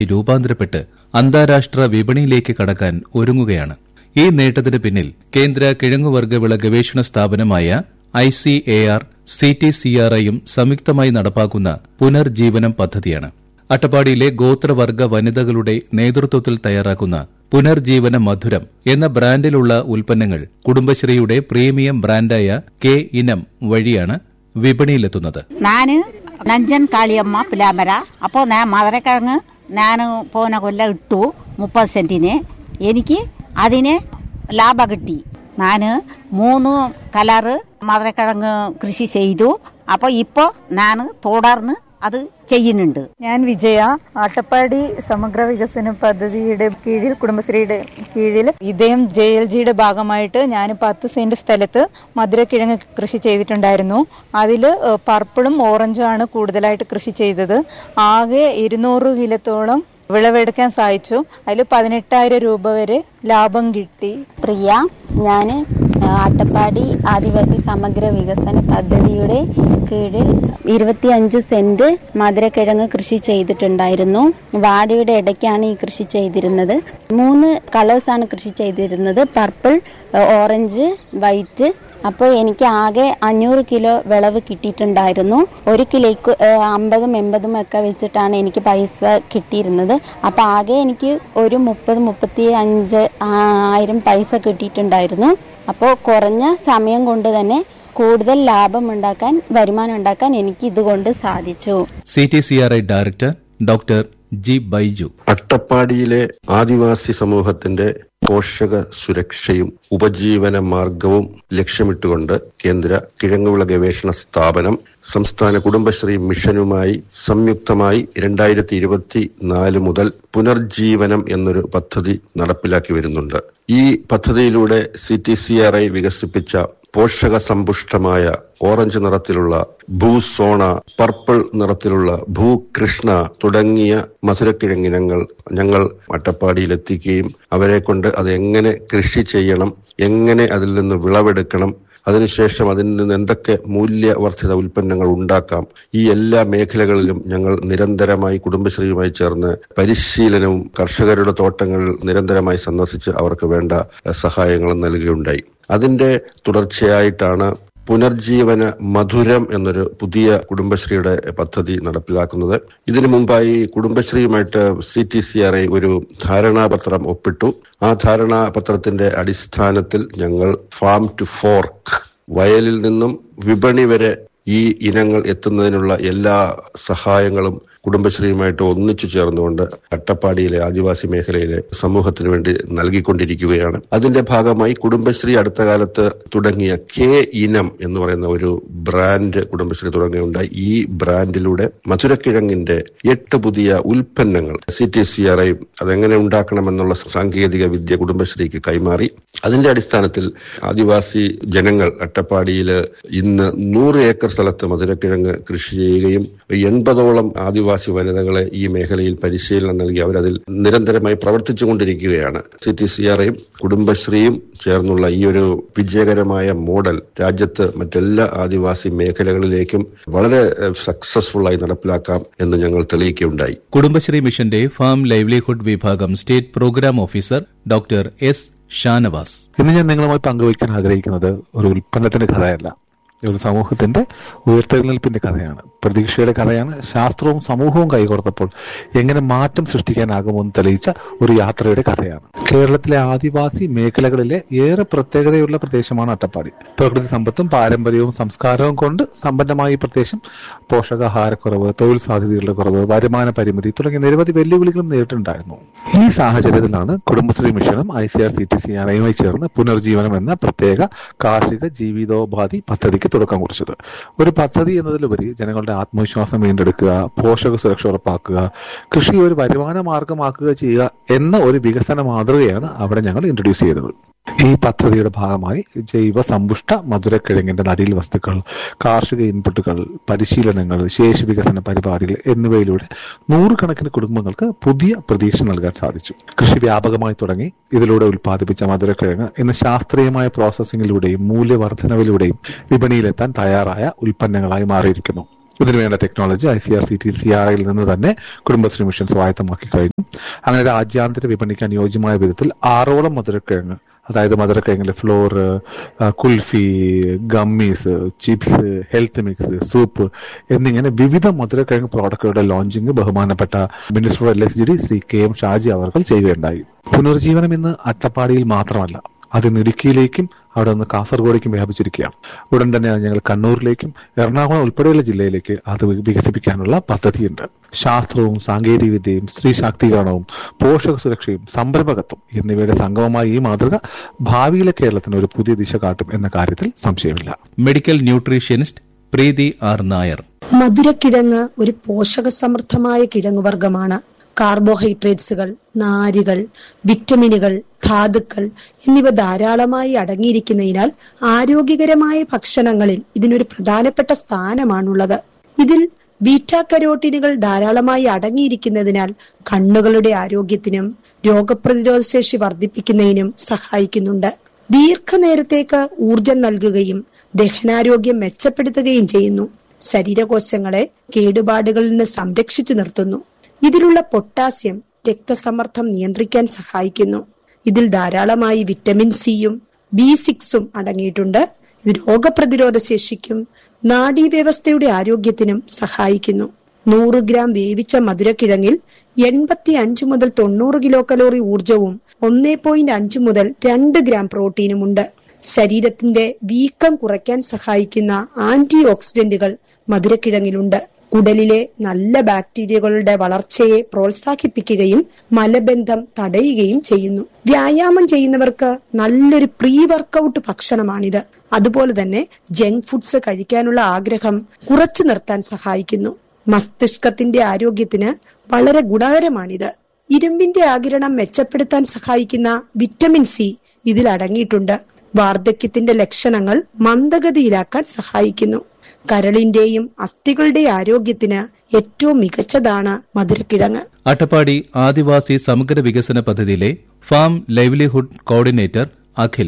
രൂപാന്തരപ്പെട്ട് അന്താരാഷ്ട്ര വിപണിയിലേക്ക് കടക്കാൻ ഒരുങ്ങുകയാണ്. ഈ നേട്ടത്തിന് പിന്നിൽ കേന്ദ്ര കിഴങ്ങുവർഗ്ഗവിള ഗവേഷണ സ്ഥാപനമായ ICAR CTCRIയും സംയുക്തമായി നടപ്പാക്കുന്ന പുനർജീവനം പദ്ധതിയാണ്. അട്ടപ്പാടിയിലെ ഗോത്രവർഗ്ഗ വനിതകളുടെ നേതൃത്വത്തിൽ തയ്യാറാക്കുന്ന പുനർജീവന മധുരം എന്ന ബ്രാൻഡിലുള്ള ഉൽപ്പന്നങ്ങൾ കുടുംബശ്രീയുടെ പ്രീമിയം ബ്രാൻഡായ K ഇനം വഴിയാണ് വിപണിയിലെത്തുന്നത്. ഞാന് നഞ്ചൻ കാളിയമ്മ പിലാമര. അപ്പോൾ ഞാൻ മധുരക്കിഴങ്ങ് ഞാൻ പോന കൊല്ലം ഇട്ടു 30 സെന്റിന്. എനിക്ക് അതിന് ലാഭം കിട്ടി. ഞാൻ 3 കളറ് മധുരക്കിഴങ്ങ് കൃഷി ചെയ്തു. അപ്പോൾ ഇപ്പോൾ ഞാൻ തുടർന്ന് അത് ചെയ്യുന്നുണ്ട്. ഞാൻ വിജയ. അട്ടപ്പാടി സമഗ്ര വികസന പദ്ധതിയുടെ കീഴിൽ കുടുംബശ്രീയുടെ കീഴിൽ ഇതേം JLGയുടെ ഭാഗമായിട്ട് ഞാൻ 10 സെന്റ് സ്ഥലത്ത് മധുരക്കിഴങ്ങ് കൃഷി ചെയ്തിട്ടുണ്ടായിരുന്നു. അതിൽ പർപ്പിളും ഓറഞ്ചും ആണ് കൂടുതലായിട്ട് കൃഷി ചെയ്തത്. ആകെ 200 കിലോത്തോളം വിളവെടുക്കാൻ സാധിച്ചു. അതിൽ 18,000 രൂപ വരെ ലാഭം കിട്ടി. പ്രിയ, ഞാൻ അട്ടപ്പാടി ആദിവാസി സമഗ്ര വികസന പദ്ധതിയുടെ കീഴിൽ 25 സെന്റ് മധുരക്കിഴങ്ങ് കൃഷി ചെയ്തിട്ടുണ്ടായിരുന്നു. വാഴയുടെ ഇടയ്ക്കാണ് ഈ കൃഷി ചെയ്തിരുന്നത്. 3 കളേഴ്സാണ് കൃഷി ചെയ്തിരുന്നത്: പർപ്പിൾ, ഓറഞ്ച്, വൈറ്റ്. അപ്പോൾ എനിക്ക് ആകെ 500 കിലോ വിളവ് കിട്ടിയിട്ടുണ്ടായിരുന്നു. 1 കിലോയ്ക്ക് 50-80 ഒക്കെ വെച്ചിട്ടാണ് എനിക്ക് പൈസ കിട്ടിയിരുന്നത്. അപ്പോൾ ആകെ എനിക്ക് ഒരു 30-35,000 പൈസ കിട്ടിയിട്ടുണ്ടായിരുന്നു. അപ്പോൾ കുറഞ്ഞ സമയം കൊണ്ട് തന്നെ കൂടുതൽ ലാഭം ഉണ്ടാക്കാൻ, വരുമാനം ഉണ്ടാക്കാൻ എനിക്ക് ഇതുകൊണ്ട് സാധിച്ചു. CTCRI director doctor G. Baiju. അട്ടപ്പാടിയിലെ ആദിവാസി സമൂഹത്തിന്റെ പോഷക സുരക്ഷയും ഉപജീവന മാർഗവും ലക്ഷ്യമിട്ടുകൊണ്ട് കേന്ദ്ര കിഴങ്ങുവിള ഗവേഷണ സ്ഥാപനം സംസ്ഥാന കുടുംബശ്രീ മിഷനുമായി സംയുക്തമായി 2024 മുതൽ പുനർജീവനം എന്നൊരു പദ്ധതി നടപ്പിലാക്കി വരുന്നുണ്ട്. ഈ പദ്ധതിയിലൂടെ CTCRI വികസിപ്പിച്ച പോഷക സമ്പുഷ്ടമായ ഓറഞ്ച് നിറത്തിലുള്ള ഭൂസോണ, പർപ്പിൾ നിറത്തിലുള്ള ഭൂകൃഷ്ണ തുടങ്ങിയ മധുരക്കിഴങ്ങിനങ്ങൾ ഞങ്ങൾ അട്ടപ്പാടിയിലെത്തിക്കുകയും അവരെ കൊണ്ട് അത് എങ്ങനെ കൃഷി ചെയ്യണം, എങ്ങനെ അതിൽ നിന്ന് വിളവെടുക്കണം, അതിനുശേഷം അതിൽ നിന്ന് എന്തൊക്കെ മൂല്യവർദ്ധിത ഉൽപ്പന്നങ്ങൾ ഉണ്ടാക്കാം, ഈ എല്ലാ മേഖലകളിലും ഞങ്ങൾ നിരന്തരമായി കുടുംബശ്രീയുമായി ചേർന്ന് പരിശീലനവും കർഷകരുടെ തോട്ടങ്ങൾ നിരന്തരമായി സന്ദർശിച്ച് അവർക്ക് വേണ്ട സഹായങ്ങളും നൽകുകയുണ്ടായി. അതിന്റെ തുടർച്ചയായിട്ടാണ് പുനർജീവന മധുരം എന്നൊരു പുതിയ കുടുംബശ്രീയുടെ പദ്ധതി നടപ്പിലാക്കുന്നത്. ഇതിനു മുമ്പായി കുടുംബശ്രീയുമായിട്ട് CTCRI ഒരു ധാരണാപത്രം ഒപ്പിട്ടു. ആ ധാരണാപത്രത്തിന്റെ അടിസ്ഥാനത്തിൽ ഞങ്ങൾ ഫാം ടു ഫോർക്ക്, വയലിൽ നിന്നും വിപണി വരെ ഈ ഇനങ്ങൾ എത്തുന്നതിനുള്ള എല്ലാ സഹായങ്ങളും കുടുംബശ്രീയുമായിട്ട് ഒന്നിച്ചു ചേർന്നുകൊണ്ട് അട്ടപ്പാടിയിലെ ആദിവാസി മേഖലയിലെ സമൂഹത്തിന് വേണ്ടി നൽകിക്കൊണ്ടിരിക്കുകയാണ്. അതിന്റെ ഭാഗമായി കുടുംബശ്രീ അടുത്ത കാലത്ത് തുടങ്ങിയ K ഇനം എന്ന് പറയുന്ന ഒരു ബ്രാൻഡ് കുടുംബശ്രീ തുടങ്ങുകയുണ്ടായി. ഈ ബ്രാൻഡിലൂടെ മധുരക്കിഴങ്ങിന്റെ 8 പുതിയ ഉൽപ്പന്നങ്ങൾ CTCRI അതെങ്ങനെ ഉണ്ടാക്കണമെന്നുള്ള സാങ്കേതിക വിദ്യ കുടുംബശ്രീക്ക് കൈമാറി. അതിന്റെ അടിസ്ഥാനത്തിൽ ആദിവാസി ജനങ്ങൾ അട്ടപ്പാടിയിൽ ഇന്ന് 100 ഏക്കർ സ്ഥലത്ത് മധുരക്കിഴങ്ങ് കൃഷി ചെയ്യുകയും 80ഓളം ആദിവാസി വനിതകളെ ഈ മേഖലയിൽ പരിശീലനം നൽകി അവരതിൽ നിരന്തരമായി പ്രവർത്തിച്ചുകൊണ്ടിരിക്കുകയാണ്. CTCRIയും കുടുംബശ്രീയും ചേർന്നുള്ള ഈ ഒരു വിജയകരമായ മോഡൽ രാജ്യത്ത് മറ്റെല്ലാ ആദിവാസി മേഖലകളിലേക്കും വളരെ സക്സസ്ഫുൾ ആയി നടപ്പിലാക്കാം എന്ന് ഞങ്ങൾ തെളിയിക്കുകയുണ്ടായി. കുടുംബശ്രീ മിഷന്റെ ഫാം ലൈവ്ലിഹുഡ് വിഭാഗം state programme officer doctor S. Shanavas. ഇന്ന് ഞാൻ നിങ്ങളുമായി പങ്കുവയ്ക്കാൻ ആഗ്രഹിക്കുന്നത് ഒരു ഉൽപ്പന്നത്തിന്റെ കഥയല്ല, ഒരു സമൂഹത്തിന്റെ ഉയർത്തെഴുന്നേൽപ്പിന്റെ കഥയാണ്, പ്രതീക്ഷയുടെ കഥയാണ്. ശാസ്ത്രവും സമൂഹവും കൈകോർത്തപ്പോൾ എങ്ങനെ മാറ്റം സൃഷ്ടിക്കാനാകുമെന്ന് തെളിയിച്ച ഒരു യാത്രയുടെ കഥയാണ്. കേരളത്തിലെ ആദിവാസി മേഖലകളിലെ ഏറെ പ്രത്യേകതയുള്ള പ്രദേശമാണ് അട്ടപ്പാടി. പ്രകൃതി സമ്പത്തും പാരമ്പര്യവും സംസ്കാരവും കൊണ്ട് സമ്പന്നമായ ഈ പ്രദേശം പോഷകാഹാരക്കുറവ്, തൊഴിൽ സാധ്യതകളുടെ കുറവ്, വരുമാന പരിമിതി തുടങ്ങിയ നിരവധി വെല്ലുവിളികളും നേരിട്ടുണ്ടായിരുന്നു. ഈ സാഹചര്യത്തിലാണ് കുടുംബശ്രീ മിഷനും ICAR CTCRIയുമായി ചേർന്ന് പുനർജീവനം എന്ന പ്രത്യേക കാർഷിക ജീവിതോപാധി പദ്ധതിക്ക് തുടക്കം കുറിച്ചത്. ഒരു പദ്ധതി എന്നതിലുപരി ജനങ്ങളുടെ ആത്മവിശ്വാസം വീണ്ടെടുക്കുക, പോഷക സുരക്ഷ ഉറപ്പാക്കുക, കൃഷി ഒരു വരുമാന മാർഗമാക്കുക ചെയ്യുക എന്ന ഒരു വികസന മാതൃകയാണ് അവിടെ ഞങ്ങൾ ഇൻട്രൊഡ്യൂസ് ചെയ്തത്. ഈ പദ്ധതിയുടെ ഭാഗമായി ജൈവ സമ്പുഷ്ട മധുരക്കിഴങ്ങിന്റെ നടീൽ വസ്തുക്കൾ, കാർഷിക ഇൻപുട്ടുകൾ, പരിശീലനങ്ങൾ, ശേഷി വികസന പരിപാടികൾ എന്നിവയിലൂടെ 100 കണക്കിന് കുടുംബങ്ങൾക്ക് പുതിയ പ്രതീക്ഷ നൽകാൻ സാധിച്ചു. കൃഷി വ്യാപകമായി തുടങ്ങി. ഇതിലൂടെ ഉൽപ്പാദിപ്പിച്ച മധുരക്കിഴങ്ങ് ഇന്ന് ശാസ്ത്രീയമായ പ്രോസസ്സിംഗിലൂടെയും മൂല്യവർദ്ധനവിലൂടെയും വിപണിയിലെത്താൻ തയ്യാറായ ഉൽപ്പന്നങ്ങളായി മാറിയിരിക്കുന്നു. ഇതിനുവേണ്ട ടെക്നോളജി ICRCT CRIയിൽ നിന്ന് തന്നെ കുടുംബശ്രീ മിഷൻ സ്വായത്തമാക്കി കഴിഞ്ഞു. അങ്ങനെ രാജ്യാന്തര വിപണിക്ക് അനുയോജ്യമായ വിധത്തിൽ 6ഓളം മധുരക്കിഴങ്ങ്, അതായത് മധുരക്കിഴങ്ങിലെ floor, kulfi, gummies, chips, health mix, soup എന്നിങ്ങനെ വിവിധ മധുരക്കിഴങ്ങ് പ്രോഡക്റ്റുകളുടെ ലോഞ്ചിങ് ബഹുമാനപ്പെട്ട minister LSGD Shri KM Shaji അവർ ചെയ്യുകയുണ്ടായി. പുനർജീവനം ഇന്ന് അട്ടപ്പാടിയിൽ മാത്രമല്ല, അത് ഇടുക്കിയിലേക്കും അവിടെ നിന്ന് കാസർഗോഡേക്കും വ്യാപിച്ചിരിക്കുകയാണ്. ഉടൻ തന്നെ ഞങ്ങൾ കണ്ണൂരിലേക്കും എറണാകുളം ഉൾപ്പെടെയുള്ള ജില്ലയിലേക്ക് അത് വികസിപ്പിക്കാനുള്ള പദ്ധതിയുണ്ട്. ശാസ്ത്രവും സാങ്കേതികവിദ്യയും, സ്ത്രീ ശാക്തീകരണവും, പോഷക സുരക്ഷയും, സംരംഭകത്വം എന്നിവയുടെ സംഗമമായ ഈ മാതൃക ഭാവിയിലെ കേരളത്തിന് ഒരു പുതിയ ദിശ കാട്ടും എന്ന കാര്യത്തിൽ സംശയമില്ല. മെഡിക്കൽ ന്യൂട്രീഷ്യനിസ്റ്റ് പ്രീതി R. നായർ. മധുരക്കിഴങ്ങ് ഒരു പോഷക സമൃദ്ധമായ കിഴങ്ങുവർഗമാണ്. കാർബോഹൈഡ്രേറ്റ്സുകൾ, നാരുകൾ, വിറ്റമിനുകൾ, ധാതുക്കൾ എന്നിവ ധാരാളമായി അടങ്ങിയിരിക്കുന്നതിനാൽ ആരോഗ്യകരമായ ഭക്ഷണങ്ങളിൽ ഇതിനൊരു പ്രധാനപ്പെട്ട സ്ഥാനമാണുള്ളത്. ഇതിൽ ബീറ്റാ കരോട്ടീനുകൾ ധാരാളമായി അടങ്ങിയിരിക്കുന്നതിനാൽ കണ്ണുകളുടെ ആരോഗ്യത്തിനും രോഗപ്രതിരോധ ശേഷി വർദ്ധിപ്പിക്കുന്നതിനും സഹായിക്കുന്നുണ്ട്. ദീർഘനേരത്തേക്ക് ഊർജം നൽകുകയും ദഹനാരോഗ്യം മെച്ചപ്പെടുത്തുകയും ചെയ്യുന്നു. ശരീരകോശങ്ങളെ കേടുപാടുകളിൽ നിന്ന് സംരക്ഷിച്ചു നിർത്തുന്നു. ഇതിലുള്ള പൊട്ടാസ്യം രക്തസമ്മർദ്ദം നിയന്ത്രിക്കാൻ സഹായിക്കുന്നു. ഇതിൽ ധാരാളമായി വിറ്റമിൻ സിയും B6ഉം അടങ്ങിയിട്ടുണ്ട്. ഇത് രോഗപ്രതിരോധ ശേഷിക്കും നാഡീവ്യവസ്ഥയുടെ ആരോഗ്യത്തിനും സഹായിക്കുന്നു. 100 ഗ്രാം വേവിച്ച മധുരക്കിഴങ്ങിൽ 85 മുതൽ 90 കിലോ കലോറി ഊർജവും 1.5 മുതൽ 2 ഗ്രാം പ്രോട്ടീനുമുണ്ട്. ശരീരത്തിന്റെ വീക്കം കുറയ്ക്കാൻ സഹായിക്കുന്ന ആന്റി ഓക്സിഡന്റുകൾ മധുരക്കിഴങ്ങിലുണ്ട്. കുടലിലെ നല്ല ബാക്ടീരിയകളുടെ വളർച്ചയെ പ്രോത്സാഹിപ്പിക്കുകയും മലബന്ധം തടയുകയും ചെയ്യുന്നു. വ്യായാമം ചെയ്യുന്നവർക്ക് നല്ലൊരു പ്രീ വർക്കൗട്ട് ഭക്ഷണമാണിത്. അതുപോലെ തന്നെ ജങ്ക് ഫുഡ്സ് കഴിക്കാനുള്ള ആഗ്രഹം കുറച്ചു നിർത്താൻ സഹായിക്കുന്നു. മസ്തിഷ്കത്തിന്റെ ആരോഗ്യത്തിന് വളരെ ഗുണകരമാണിത്. ഇരുമ്പിന്റെ ആഗിരണം മെച്ചപ്പെടുത്താൻ സഹായിക്കുന്ന വിറ്റമിൻ സി ഇതിൽ അടങ്ങിയിട്ടുണ്ട്. വാർദ്ധക്യത്തിന്റെ ലക്ഷണങ്ങൾ മന്ദഗതിയിലാക്കാൻ സഹായിക്കുന്നു. കരളിന്റെയും അസ്ഥികളുടെയും ആരോഗ്യത്തിന് ഏറ്റവും മികച്ചതാണ് മധുരക്കിഴങ്ങ്. അട്ടപ്പാടി ആദിവാസി സമഗ്ര വികസന പദ്ധതിയിലെ farm livelihood coordinator Akhil.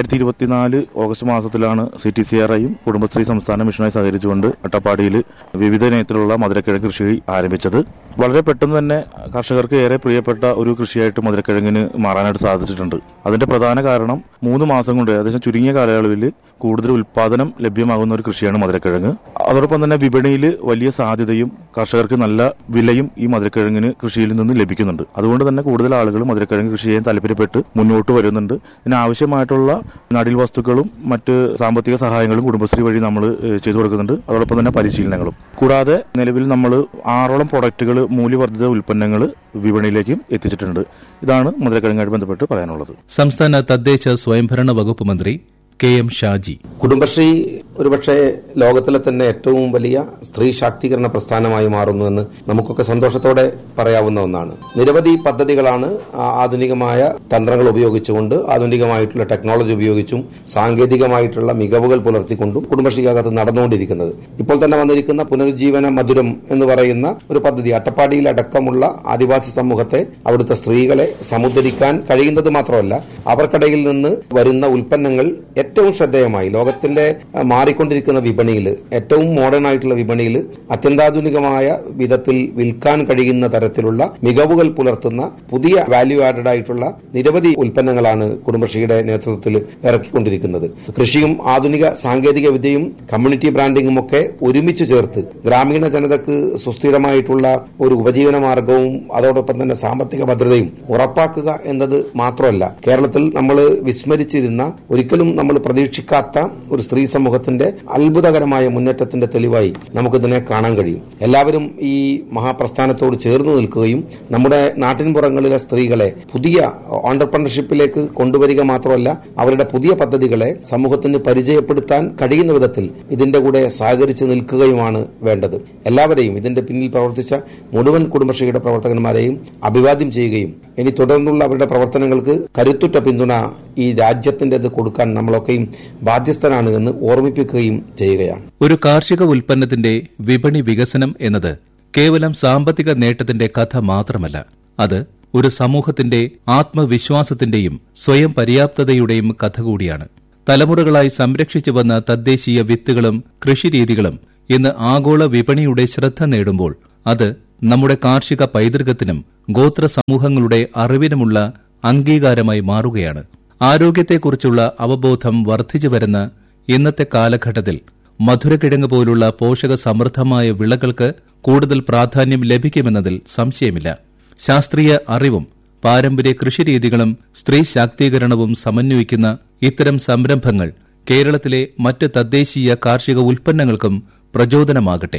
2024 August മാസത്തിലാണ് CTCRIയും കുടുംബശ്രീ സംസ്ഥാന മിഷനുമായി സഹകരിച്ചുകൊണ്ട് അട്ടപ്പാടിയിൽ വിവിധ ഇനത്തിലുള്ള മധുരക്കിഴങ്ങ് കൃഷി ആരംഭിച്ചത്. വളരെ പെട്ടെന്ന് തന്നെ കർഷകർക്ക് ഏറെ പ്രിയപ്പെട്ട ഒരു കൃഷിയായിട്ട് മധുരക്കിഴങ്ങിന് മാറാനായിട്ട് സാധിച്ചിട്ടുണ്ട്. അതിന്റെ പ്രധാന കാരണം 3 മാസം കൊണ്ട് ഏകദേശം ചുരുങ്ങിയ കാലയളവിൽ കൂടുതൽ ഉൽപാദനം ലഭ്യമാകുന്ന ഒരു കൃഷിയാണ് മധുരക്കിഴങ്ങ്. അതോടൊപ്പം തന്നെ വിപണിയിൽ വലിയ സാധ്യതയും കർഷകർക്ക് നല്ല വിലയും ഈ മധുരക്കിഴങ്ങിന് കൃഷിയിൽ നിന്ന് ലഭിക്കുന്നുണ്ട്. അതുകൊണ്ട് തന്നെ കൂടുതൽ ആളുകൾ മധുരക്കിഴങ്ങ് കൃഷി ചെയ്യാൻ താല്പര്യപ്പെട്ട് മുന്നോട്ട് വരുന്നുണ്ട്. ഇതിനാവശ്യമായിട്ടുള്ള നടീൽ വസ്തുക്കളും മറ്റ് സാമ്പത്തിക സഹായങ്ങളും കുടുംബശ്രീ വഴി നമ്മൾ ചെയ്തു കൊടുക്കുന്നുണ്ട്. അതോടൊപ്പം തന്നെ പരിശീലനങ്ങളും. കൂടാതെ നിലവിൽ നമ്മൾ 6ഓളം പ്രൊഡക്റ്റുകൾ, മൂല്യവർദ്ധിത ഉൽപ്പന്നങ്ങൾ വിപണിയിലേക്കും എത്തിച്ചിട്ടുണ്ട്. ഇതാണ് മധുരക്കിഴങ്ങുമായിട്ട് ബന്ധപ്പെട്ട് പറയാനുള്ളത്. സംസ്ഥാന തദ്ദേശ സ്വയംഭരണ വകുപ്പ് മന്ത്രി KM ഷാജി. കുടുംബശ്രീ ഒരുപക്ഷെ ലോകത്തിലെ തന്നെ ഏറ്റവും വലിയ സ്ത്രീ ശാക്തീകരണ പ്രസ്ഥാനമായി മാറുന്നുവെന്ന് നമുക്കൊക്കെ സന്തോഷത്തോടെ പറയാവുന്ന ഒന്നാണ്. നിരവധി പദ്ധതികളാണ് ആധുനികമായ തന്ത്രങ്ങൾ ഉപയോഗിച്ചുകൊണ്ട്, ആധുനികമായിട്ടുള്ള ടെക്നോളജി ഉപയോഗിച്ചും സാങ്കേതികമായിട്ടുള്ള മികവുകൾ പുലർത്തിക്കൊണ്ടും കുടുംബശ്രീക്കകത്ത് നടന്നുകൊണ്ടിരിക്കുന്നത്. ഇപ്പോൾ തന്നെ വന്നിരിക്കുന്ന പുനരുജ്ജീവന മധുരം എന്ന് പറയുന്ന ഒരു പദ്ധതി അട്ടപ്പാടിയിലടക്കമുള്ള ആദിവാസി സമൂഹത്തെ, അവിടുത്തെ സ്ത്രീകളെ സമുദ്ധരിക്കാൻ കഴിയുന്നത് മാത്രമല്ല, അവർക്കിടയിൽ നിന്ന് വരുന്ന ഉൽപ്പന്നങ്ങൾ ഏറ്റവും ശ്രദ്ധേയമായി ലോകത്തിന്റെ മാറിക്കൊണ്ടിരിക്കുന്ന വിപണിയിൽ, ഏറ്റവും മോഡേൺ ആയിട്ടുള്ള വിപണിയിൽ അത്യന്താധുനികമായ വിധത്തിൽ വിൽക്കാൻ കഴിയുന്ന തരത്തിലുള്ള മികവുകൾ പുലർത്തുന്ന പുതിയ വാല്യൂ ആഡഡ് ആയിട്ടുള്ള നിരവധി ഉൽപ്പന്നങ്ങളാണ് കുടുംബശ്രീയുടെ നേതൃത്വത്തിൽ ഇറക്കിക്കൊണ്ടിരിക്കുന്നത്. കൃഷിയും ആധുനിക സാങ്കേതിക വിദ്യയും കമ്മ്യൂണിറ്റി ബ്രാൻഡിംഗും ഒക്കെ ഒരുമിച്ച് ചേർത്ത് ഗ്രാമീണ ജനതക്ക് സുസ്ഥിരമായിട്ടുള്ള ഒരു ഉപജീവന മാർഗവും അതോടൊപ്പം തന്നെ സാമ്പത്തിക ഭദ്രതയും ഉറപ്പാക്കുക എന്നത് മാത്രമല്ല, കേരളത്തിൽ നമ്മൾ വിസ്മരിച്ചിരുന്ന, ഒരിക്കലും നമ്മൾ പ്രതീക്ഷിക്കാത്ത ഒരു സ്ത്രീ സമൂഹത്തിന്റെ അത്ഭുതകരമായ മുന്നേറ്റത്തിന്റെ തെളിവായി നമുക്കിതിനെ കാണാൻ കഴിയും. എല്ലാവരും ഈ മഹാപ്രസ്ഥാനത്തോട് ചേർന്ന് നിൽക്കുകയും നമ്മുടെ നാട്ടിൻപുറങ്ങളിലെ സ്ത്രീകളെ പുതിയ ഓണ്ടർപ്രണർഷിപ്പിലേക്ക് കൊണ്ടുവരിക മാത്രമല്ല, അവരുടെ പുതിയ പദ്ധതികളെ സമൂഹത്തിന് പരിചയപ്പെടുത്താൻ കഴിയുന്ന വിധത്തിൽ ഇതിന്റെ കൂടെ സഹകരിച്ച് നിൽക്കുകയുമാണ് വേണ്ടത്. എല്ലാവരെയും, ഇതിന്റെ പിന്നിൽ പ്രവർത്തിച്ച മുഴുവൻ കുടുംബശ്രീയുടെ പ്രവർത്തകന്മാരെയും അഭിവാദ്യം ചെയ്യുകയും ഇനി തുടർന്നുള്ള അവരുടെ പ്രവർത്തനങ്ങൾക്ക് കരുത്തുറ്റ പിന്തുണ ഈ രാജ്യത്തിൻ്റെത് കൊടുക്കാൻ നമ്മളൊക്കെയും ബാധ്യസ്ഥനാണ് എന്ന് ഓർമ്മിപ്പിക്കുകയും ചെയ്യുകയാണ്. ഒരു കാർഷിക ഉൽപ്പന്നത്തിന്റെ വിപണി വികസനം എന്നത് കേവലം സാമ്പത്തിക നേട്ടത്തിന്റെ കഥ മാത്രമല്ല, അത് ഒരു സമൂഹത്തിന്റെ ആത്മവിശ്വാസത്തിന്റെയും സ്വയം പര്യാപ്തതയുടെയും കഥ കൂടിയാണ്. തലമുറകളായി സംരക്ഷിച്ചു വന്ന തദ്ദേശീയ വിത്തുകളും കൃഷിരീതികളും ഇന്ന് ആഗോള വിപണിയുടെ ശ്രദ്ധ നേടുമ്പോൾ അത് നമ്മുടെ കാർഷിക പൈതൃകത്തിനും ഗോത്ര സമൂഹങ്ങളുടെ അറിവിനുമുള്ള അംഗീകാരമായി മാറുകയാണ്. ആരോഗ്യത്തെക്കുറിച്ചുള്ള അവബോധം വർദ്ധിച്ചു വരുന്ന ഇന്നത്തെ കാലഘട്ടത്തിൽ മധുരക്കിഴങ്ങ് പോലുള്ള പോഷക സമൃദ്ധമായ വിളകൾക്ക് കൂടുതൽ പ്രാധാന്യം ലഭിക്കുമെന്നതിൽ സംശയമില്ല. ശാസ്ത്രീയ അറിവും പാരമ്പര്യ കൃഷിരീതികളും സ്ത്രീ ശാക്തീകരണവും സമന്വയിക്കുന്ന ഇത്തരം സംരംഭങ്ങൾ കേരളത്തിലെ മറ്റ് തദ്ദേശീയ കാർഷിക ഉൽപ്പന്നങ്ങൾക്കും പ്രചോദനമാകട്ടെ.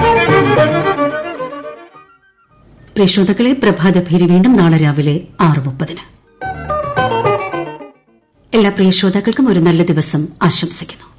ശ്രോതാക്കളെ, പ്രഭാതഭേരി വീണ്ടും നാളെ രാവിലെ 6:30. എല്ലാ പ്രിയ ശ്രോതാക്കൾക്കും ഒരു നല്ല ദിവസം ആശംസിക്കുന്നു.